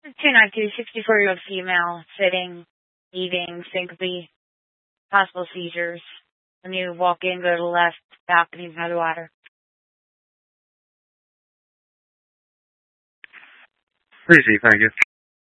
292, 64-year-old female, sitting, eating, syncope, possible seizures. When you walk in, go to the left, balcony by the water. Easy, thank you.